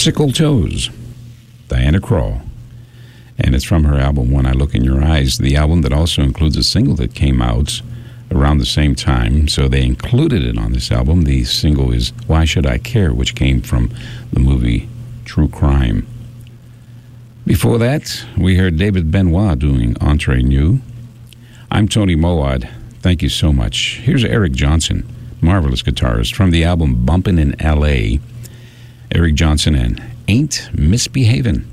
Popsicle Toes, Diana Krall. And it's from her album, When I Look in Your Eyes, the album that also includes a single that came out around the same time. So they included it on this album. The single is Why Should I Care, which came from the movie True Crime. Before that, we heard David Benoit doing Entre Nous. I'm Tony Moad. Thank you so much. Here's Eric Johnson, marvelous guitarist, from the album Bumpin' in L.A., Eric Johnson and Ain't Misbehavin'.